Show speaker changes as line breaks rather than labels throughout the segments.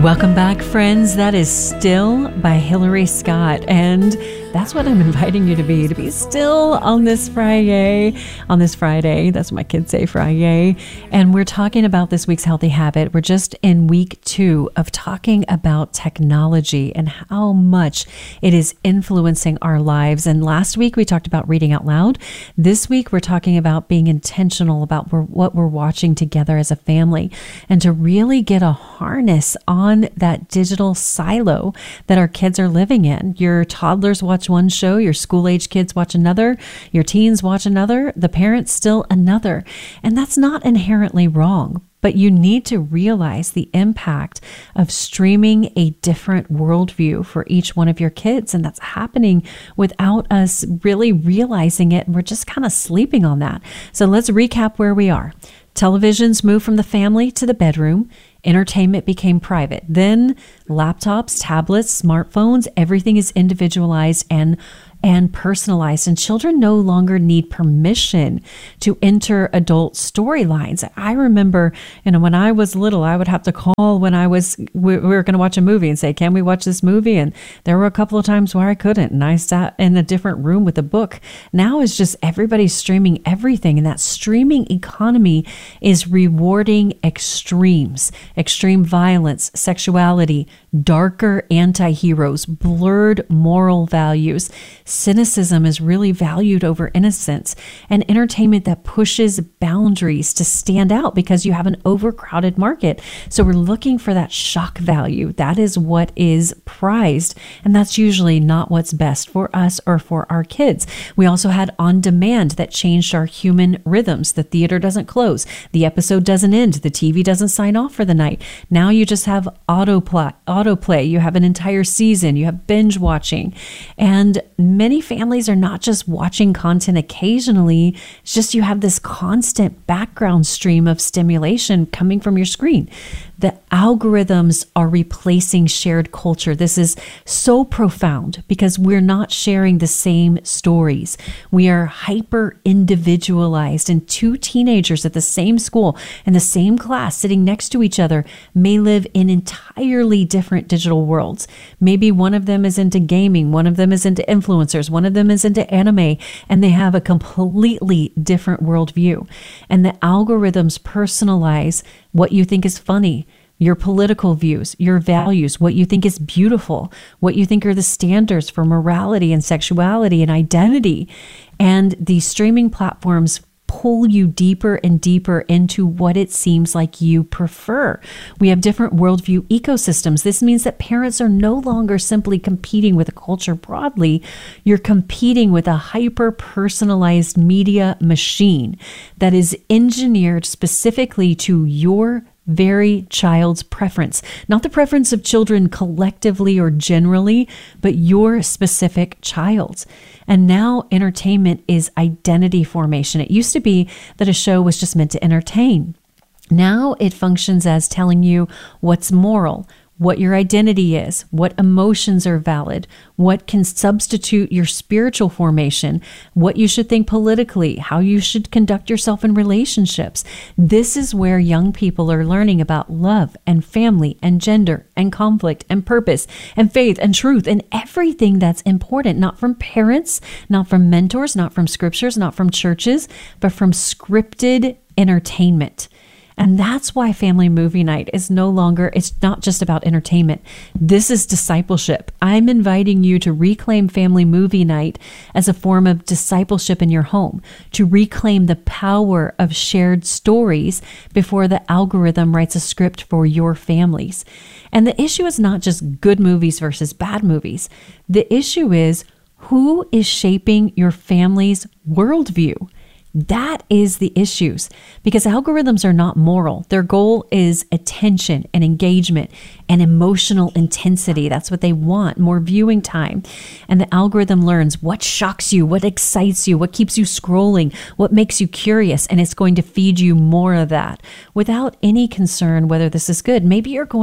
Welcome back, friends. That is Still by Hillary Scott. And that's what I'm inviting you to be still on this Friday. That's what my kids say, Friday. And we're talking about this week's healthy habit. We're just in week 2 of talking about technology and how much it is influencing our lives. And last week we talked about reading out loud. This week we're talking about being intentional about what we're watching together as a family, and to really get a harness on that digital silo that our kids are living in. Your toddlers watch one show, your school-age kids watch another, your teens watch another, the parents still another. And that's not inherently wrong, but you need to realize the impact of streaming a different worldview for each one of your kids. And that's happening without us really realizing it. And we're just kind of sleeping on that. So let's recap where we are. Televisions moved from the family to the bedroom. Entertainment became private. Then laptops, tablets, smartphones, everything is individualized and personalized, and children no longer need permission to enter adult storylines. I remember, when I was little, I would have to call when we were going to watch a movie and say, can we watch this movie? And there were a couple of times where I couldn't, and I sat in a different room with a book. Now it's just everybody's streaming everything, and that streaming economy is rewarding extremes, extreme violence, sexuality, darker anti-heroes, blurred moral values. Cynicism is really valued over innocence, and entertainment that pushes boundaries to stand out because you have an overcrowded market. So we're looking for that shock value. That is what is prized, and that's usually not what's best for us or for our kids. We also had on demand that changed our human rhythms. The theater doesn't close. The episode doesn't end. The TV doesn't sign off for the night. Now you just have autoplay. You have an entire season. You have binge watching. And many families are not just watching content occasionally. It's just you have this constant background stream of stimulation coming from your screen. The algorithms are replacing shared culture. This is so profound because we're not sharing the same stories. We are hyper individualized, and 2 teenagers at the same school and the same class sitting next to each other may live in entirely different digital worlds. Maybe one of them is into gaming, one of them is into influencers, one of them is into anime, and they have a completely different worldview. And the algorithms personalize what you think is funny, your political views, your values, what you think is beautiful, what you think are the standards for morality and sexuality and identity. And these streaming platforms pull you deeper and deeper into what it seems like you prefer. We have different worldview ecosystems. This means that parents are no longer simply competing with a culture broadly. You're competing with a hyper-personalized media machine that is engineered specifically to your very child's preference, not the preference of children collectively or generally, but your specific child's. And now entertainment is identity formation. It used to be that a show was just meant to entertain. Now it functions as telling you what's moral, what your identity is, what emotions are valid, what can substitute your spiritual formation, what you should think politically, how you should conduct yourself in relationships. This is where young people are learning about love and family and gender and conflict and purpose and faith and truth and everything that's important, not from parents, not from mentors, not from scriptures, not from churches, but from scripted entertainment. And that's why family movie night is it's not just about entertainment. This is discipleship. I'm inviting you to reclaim family movie night as a form of discipleship in your home, to reclaim the power of shared stories before the algorithm writes a script for your families. And the issue is not just good movies versus bad movies. The issue is who is shaping your family's worldview. That is the issues, because algorithms are not moral. Their goal is attention and engagement and emotional intensity. That's what they want, more viewing time. And the algorithm learns what shocks you, what excites you, what keeps you scrolling, what makes you curious, and it's going to feed you more of that without any concern whether this is good. Maybe your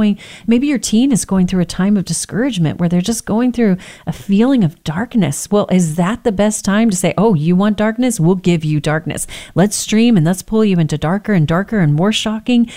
teen is going through a time of discouragement where they're just going through a feeling of darkness. Well, is that the best time to say, oh, you want darkness? We'll give you darkness. Let's stream and let's pull you into darker and darker and more shocking.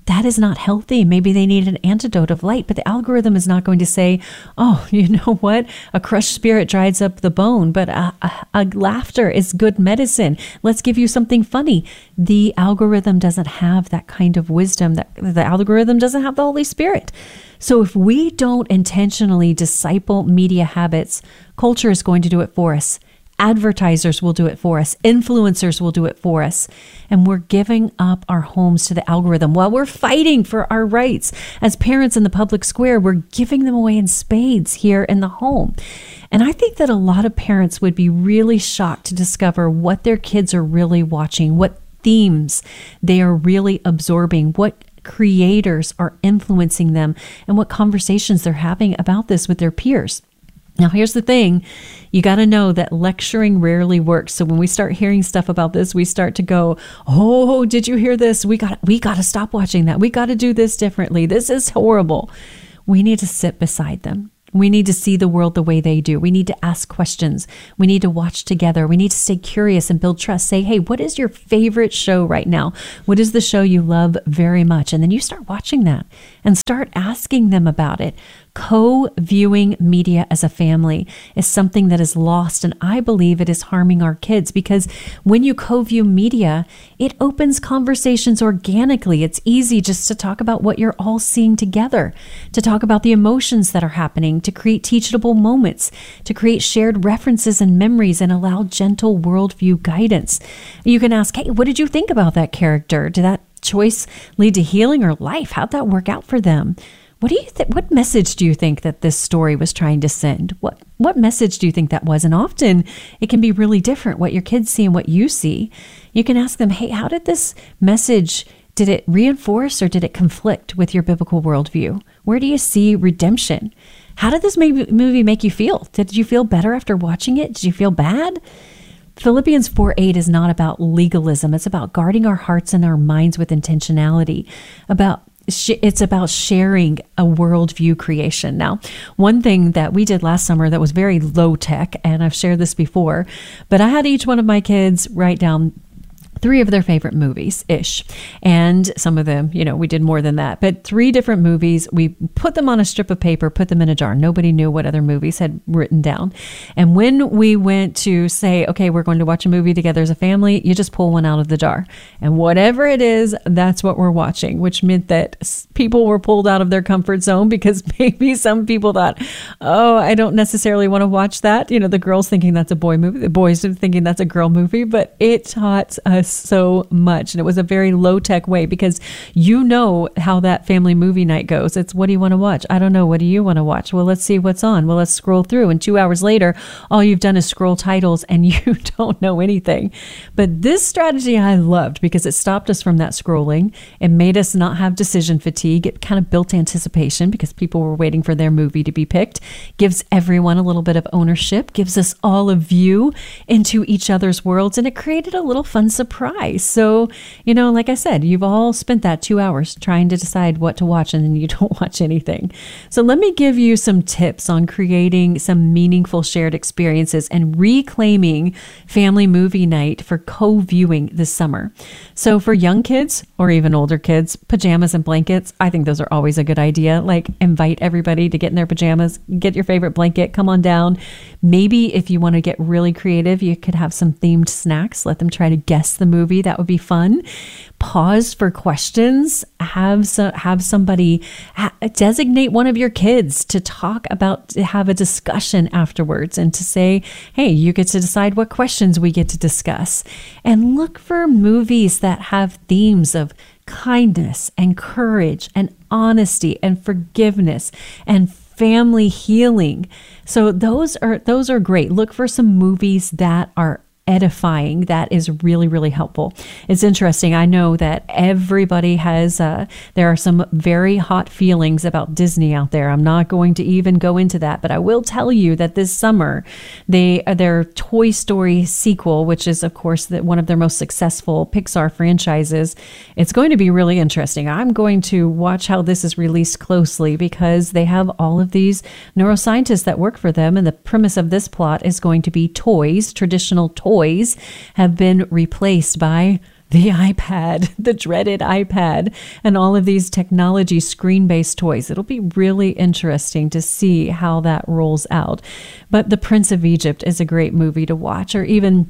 that is not healthy. Maybe they need an antidote of light, but the algorithm is not going to say, oh, you know what? A crushed spirit dries up the bone, but a laughter is good medicine. Let's give you something funny. The algorithm doesn't have that kind of wisdom. That the algorithm doesn't have the Holy Spirit. So if we don't intentionally disciple media habits, culture is going to do it for us. Advertisers will do it for us. Influencers will do it for us. And we're giving up our homes to the algorithm while we're fighting for our rights. As parents in the public square, we're giving them away in spades here in the home. And I think that a lot of parents would be really shocked to discover what their kids are really watching, what themes they are really absorbing, what creators are influencing them, and what conversations they're having about this with their peers. Now, here's the thing. You got to know that lecturing rarely works. So when we start hearing stuff about this, we start to go, oh, did you hear this? We got to stop watching that. We got to do this differently. This is horrible. We need to sit beside them. We need to see the world the way they do. We need to ask questions. We need to watch together. We need to stay curious and build trust. Say, hey, what is your favorite show right now? What is the show you love very much? And then you start watching that and start asking them about it. Co-viewing media as a family is something that is lost, and I believe it is harming our kids, because when you co-view media, it opens conversations organically. It's easy just to talk about what you're all seeing together, to talk about the emotions that are happening, to create teachable moments, to create shared references and memories, and allow gentle worldview guidance. You can ask, hey, what did you think about that character? Did that choice lead to healing or life? How'd that work out for them? What do you think? What message do you think that this story was trying to send? What message do you think that was? And often it can be really different what your kids see and what you see. You can ask them, hey, how did this message, did it reinforce or did it conflict with your biblical worldview? Where do you see redemption? How did this movie make you feel? Did you feel better after watching it? Did you feel bad? Philippians 4:8 is not about legalism. It's about guarding our hearts and our minds with intentionality, it's about sharing a worldview creation. Now, one thing that we did last summer that was very low tech, and I've shared this before, but I had each one of my kids write down 3 of their favorite movies-ish. And some of them, we did more than that. But 3 different movies, we put them on a strip of paper, put them in a jar. Nobody knew what other movies had written down. And when we went to say, okay, we're going to watch a movie together as a family, you just pull one out of the jar. And whatever it is, that's what we're watching, which meant that people were pulled out of their comfort zone, because maybe some people thought, oh, I don't necessarily want to watch that. The girls thinking that's a boy movie, the boys thinking that's a girl movie, but it taught us so much. And it was a very low-tech way, because how that family movie night goes. It's, what do you want to watch? I don't know. What do you want to watch? Well, let's see what's on. Well, let's scroll through. And 2 hours later, all you've done is scroll titles and you don't know anything. But this strategy I loved, because it stopped us from that scrolling. It made us not have decision fatigue. It kind of built anticipation, because people were waiting for their movie to be picked. Gives everyone a little bit of ownership. Gives us all a view into each other's worlds. And it created a little fun surprise. So, like I said, you've all spent that 2 hours trying to decide what to watch, and then you don't watch anything. So let me give you some tips on creating some meaningful shared experiences and reclaiming family movie night for co-viewing this summer. So for young kids or even older kids, pajamas and blankets, I think those are always a good idea. Like, invite everybody to get in their pajamas, get your favorite blanket, come on down. Maybe if you want to get really creative, you could have some themed snacks. Let them try to guess the movie. That would be fun. Pause for questions. Have somebody designate one of your kids to have a discussion afterwards, and to say, hey, you get to decide what questions we get to discuss. And look for movies that have themes of kindness and courage and honesty and forgiveness and family healing. So those are great. Look for some movies that are edifying. That is really, really helpful. It's interesting. I know that everybody has, there are some very hot feelings about Disney out there. I'm not going to even go into that, but I will tell you that this summer, their Toy Story sequel, which is, of course, one of their most successful Pixar franchises, it's going to be really interesting. I'm going to watch how this is released closely, because they have all of these neuroscientists that work for them, and the premise of this plot is going to be traditional toys have been replaced by the iPad, the dreaded iPad, and all of these technology screen-based toys. It'll be really interesting to see how that rolls out. But The Prince of Egypt is a great movie to watch, or even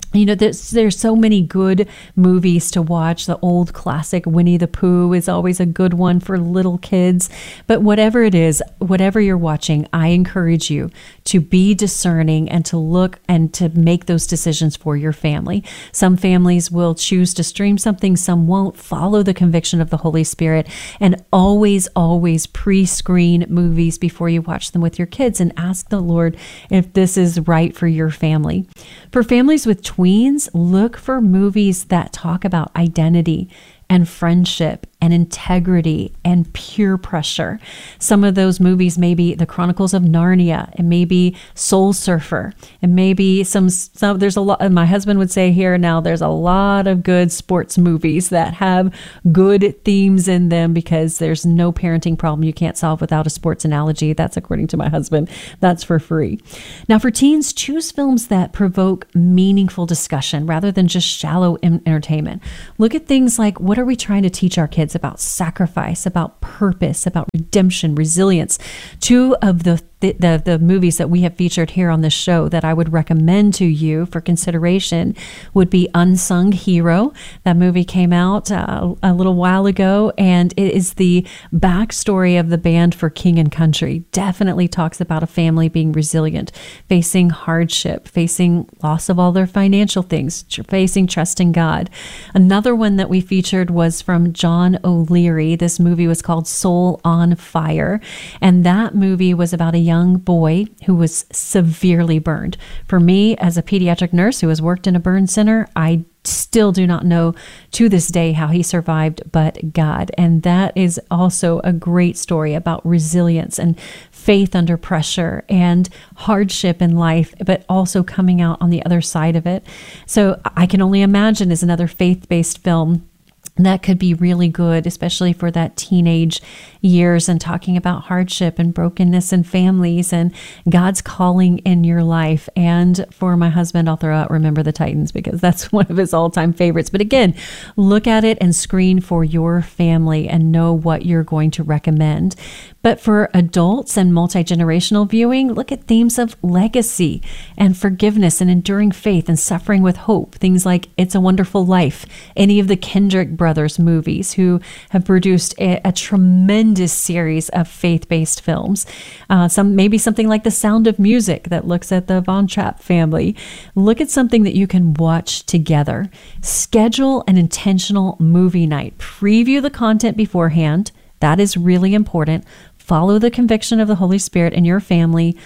there's so many good movies to watch. The old classic Winnie the Pooh is always a good one for little kids. But whatever it is, whatever you're watching, I encourage you to be discerning and to look and to make those decisions for your family. Some families will choose to stream something, some won't. Follow the conviction of the Holy Spirit, and always pre-screen movies before you watch them with your kids, and ask the Lord if this is right for your family. For families with tweens, look for movies that talk about identity and friendship and integrity and peer pressure. Some of those movies may be The Chronicles of Narnia, and maybe Soul Surfer, and maybe some there's a lot, and my husband would say here now, there's a lot of good sports movies that have good themes in them, because there's no parenting problem you can't solve without a sports analogy. That's according to my husband. That's for free. Now for teens, choose films that provoke meaningful discussion rather than just shallow entertainment. Look at things like, what are we trying to teach our kids about sacrifice, about purpose, about redemption, resilience? Two of the movies that we have featured here on this show that I would recommend to you for consideration would be Unsung Hero. That movie came out a little while ago, and it is the backstory of the band For King and Country. Definitely talks about a family being resilient, facing hardship, facing loss of all their financial things, facing trust in God. Another one that we featured was from John O'Leary. This movie was called Soul on Fire, and that movie was about a young boy who was severely burned. For me, as a pediatric nurse who has worked in a burn center, I still do not know to this day how he survived, but God. And that is also a great story about resilience and faith under pressure and hardship in life, but also coming out on the other side of it. So I Can Only Imagine is another faith-based film that could be really good, especially for that teenage years, and talking about hardship and brokenness in families and God's calling in your life. And for my husband, I'll throw out Remember the Titans, because that's one of his all-time favorites. But again, look at it and screen for your family and know what you're going to recommend. But for adults and multi-generational viewing, look at themes of legacy and forgiveness and enduring faith and suffering with hope. Things like It's a Wonderful Life, any of the Kendrick brothers movies, who have produced a tremendous series of faith-based films. Maybe something like The Sound of Music that looks at the Von Trapp family. Look at something that you can watch together. Schedule an intentional movie night. Preview the content beforehand. That is really important. Follow the conviction of the Holy Spirit in your family.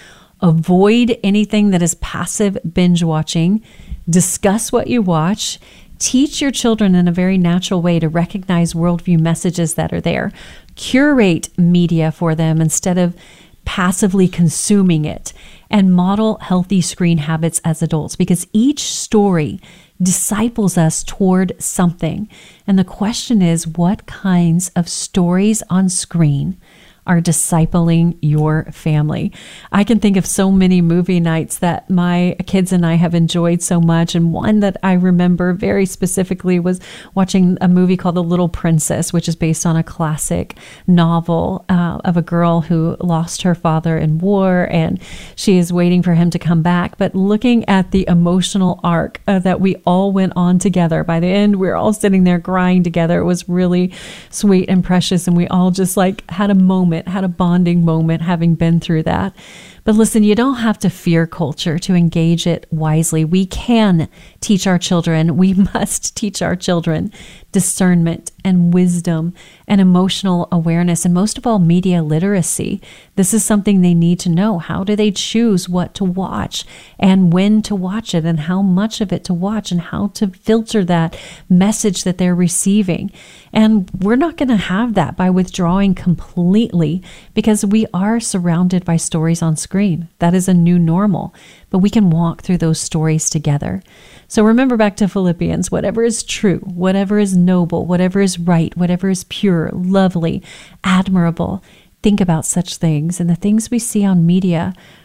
Avoid anything that is passive binge watching. Discuss what you watch. Teach your children in a very natural way to recognize worldview messages that are there. Curate media for them instead of passively consuming it. And model healthy screen habits as adults, because each story disciples us toward something. And the question is, what kinds of stories on screen are discipling your family? I can think of so many movie nights that my kids and I have enjoyed so much. And one that I remember very specifically was watching a movie called The Little Princess, which is based on a classic novel of a girl who lost her father in war, and she is waiting for him to come back. But looking at the emotional arc that we all went on together, by the end, we were all sitting there crying together. It was really sweet and precious. And we all just had a bonding moment having been through that. But listen, you don't have to fear culture to engage it wisely. We can teach our children, we must teach our children discernment and wisdom and emotional awareness, and most of all, media literacy. This is something they need to know. How do they choose what to watch and when to watch it and how much of it to watch and how to filter that message that they're receiving? And we're not going to have that by withdrawing completely, because we are surrounded by stories on screen. That is a new normal, but we can walk through those stories together. So remember back to Philippians, whatever is true, whatever is noble, whatever is right, whatever is pure, lovely, admirable, think about such things. And the things we see on media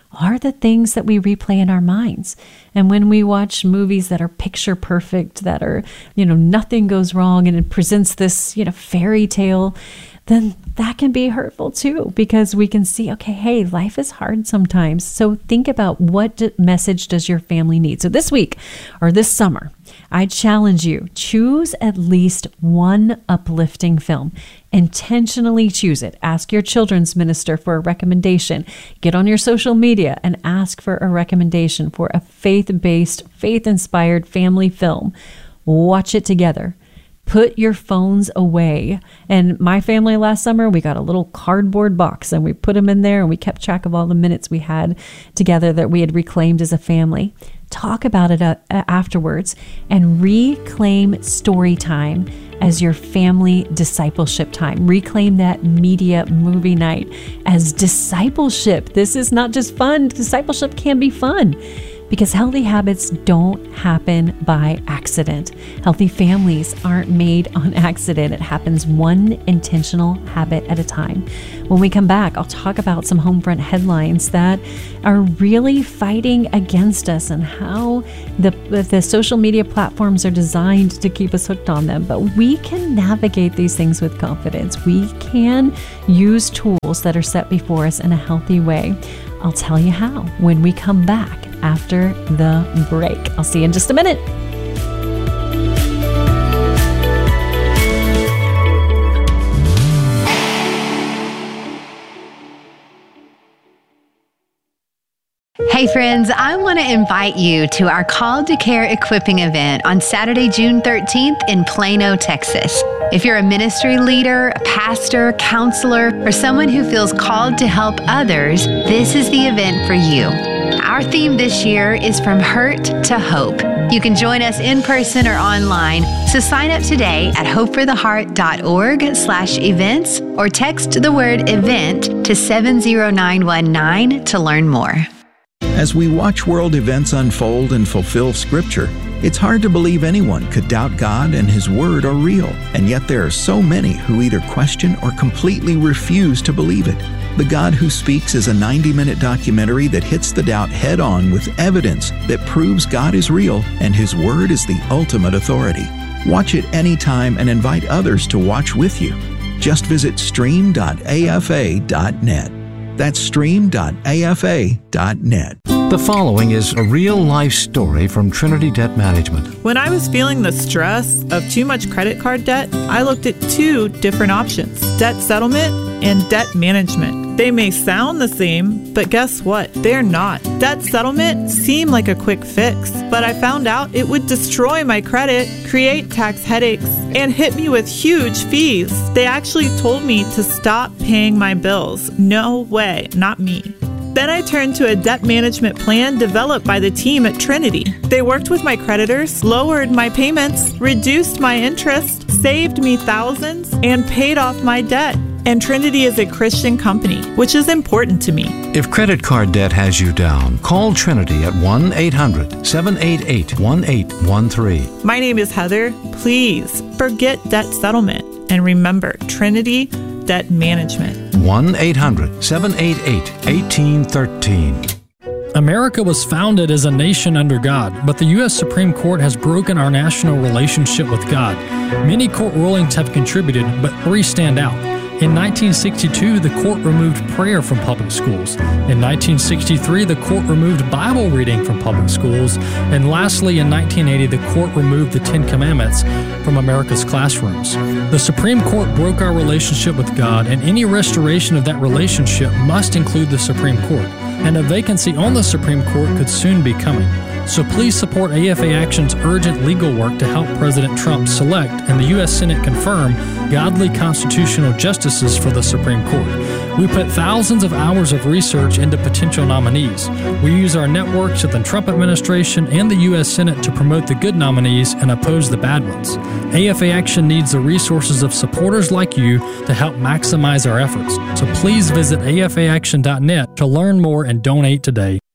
are the things that we replay in our minds. And when we watch movies that are picture perfect, that are, nothing goes wrong, and it presents this, fairy tale, then that can be hurtful too, because we can see, okay, hey, life is hard sometimes. So think about, what message does your family need? So this week or this summer, I challenge you, choose at least one uplifting film. Intentionally choose it. Ask your children's minister for a recommendation. Get on your social media and ask for a recommendation for a faith-based, faith-inspired family film. Watch it together. Put your phones away. And my family last summer, we got a little cardboard box and we put them in there, and we kept track of all the minutes we had together that we had reclaimed as a family. Talk about it afterwards, and reclaim story time as your family discipleship time. Reclaim that media movie night as discipleship. This is not just fun. Discipleship can be fun, because healthy habits don't happen by accident. Healthy families aren't made on accident. It happens one intentional habit at a time. When we come back, I'll talk about some Homefront headlines that are really fighting against us, and how the social media platforms are designed to keep us hooked on them. But we can navigate these things with confidence. We can use tools that are set before us in a healthy way. I'll tell you how when we come back after the break. I'll see you in just a minute.
Hey friends, I want to invite you to our Called to Care equipping event on Saturday, June 13th in Plano, Texas. If you're a ministry leader, a pastor, counselor, or someone who feels called to help others, this is the event for you. Our theme this year is From Hurt to Hope. You can join us in person or online, so sign up today at hopefortheheart.org/events or text the word event to 70919 to learn more.
As we watch world events unfold and fulfill Scripture, it's hard to believe anyone could doubt God and His Word are real, and yet there are so many who either question or completely refuse to believe it. The God Who Speaks is a 90-minute documentary that hits the doubt head-on with evidence that proves God is real and His Word is the ultimate authority. Watch it anytime and invite others to watch with you. Just visit stream.afa.net. That's stream.afa.net.
The following is a real-life story from Trinity Debt Management.
When I was feeling the stress of too much credit card debt, I looked at two different options: debt settlement and debt management. They may sound the same, but guess what? They're not. Debt settlement seemed like a quick fix, but I found out it would destroy my credit, create tax headaches, and hit me with huge fees. They actually told me to stop paying my bills. No way, not me. Then I turned to a debt management plan developed by the team at Trinity. They worked with my creditors, lowered my payments, reduced my interest, saved me thousands, and paid off my debt. And Trinity is a Christian company, which is important to me.
If credit card debt has you down, call Trinity at 1-800-788-1813.
My name is Heather. Please forget debt settlement and remember Trinity Debt Management.
1-800-788-1813.
America was founded as a nation under God, but the U.S. Supreme Court has broken our national relationship with God. Many court rulings have contributed, but three stand out. In 1962, the court removed prayer from public schools. In 1963, the court removed Bible reading from public schools. And lastly, in 1980, the court removed the Ten Commandments from America's classrooms. The Supreme Court broke our relationship with God, and any restoration of that relationship must include the Supreme Court. And a vacancy on the Supreme Court could soon be coming. So please support AFA Action's urgent legal work to help President Trump select and the U.S. Senate confirm godly constitutional justices for the Supreme Court. We put thousands of hours of research into potential nominees. We use our networks at the Trump administration and the U.S. Senate to promote the good nominees and oppose the bad ones. AFA Action needs the resources of supporters like you to help maximize our efforts. So please visit afaaction.net to learn more and donate today.